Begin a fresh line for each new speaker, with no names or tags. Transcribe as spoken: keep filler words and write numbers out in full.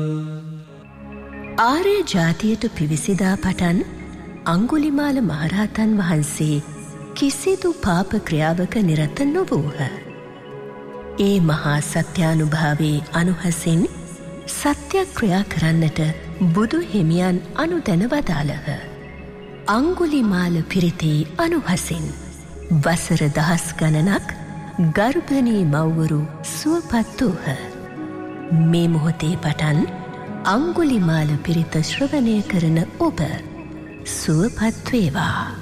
ආර්ය ජාතියට පිවිසිදා පටන් අංගුලිමාල මහරහතන් වහන්සේ කිසිදු පාප ක්‍රියාවක නිරත නොවූහ. ඒ මහා සත්‍යානුභාවයේ අනුහසින් සත්‍යක්‍රියා කරන්නට බුදු හිමියන් අනුදැන වදාළහ. අංගුලිමාල පිරිතේ අනුහසින් වසර දහස් ගණනක් ගර්භණී මව්වරු සුවපත් වූහ. මේ මොහොතේ පටන් අංගුලිමාල පිරිත ශ්‍රවණය කරන ඔබ සුවපත් වේවා.